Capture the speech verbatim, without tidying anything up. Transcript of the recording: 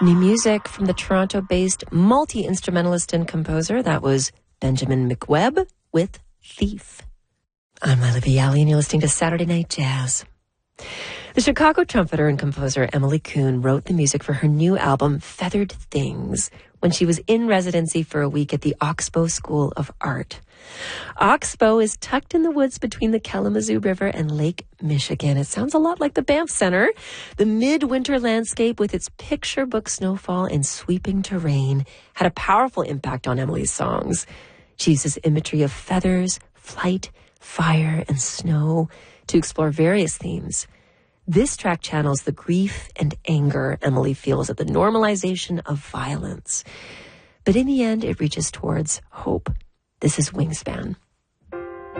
New music from the Toronto-based multi-instrumentalist and composer. That was Benjamin McWebb with Thief. I'm Olivia Yali, and you're listening to Saturday Night Jazz. The Chicago trumpeter and composer Emily Kuhn wrote the music for her new album, Feathered Things, when she was in residency for a week at the Oxbow School of Art. Oxbow is tucked in the woods between the Kalamazoo River and Lake Michigan. It sounds a lot like the Banff Center. The midwinter landscape with its picture book snowfall and sweeping terrain had a powerful impact on Emily's songs. She uses imagery of feathers, flight, fire, and snow to explore various themes. This track channels the grief and anger Emily feels at the normalization of violence. But in the end, it reaches towards hope. This is Wingspan.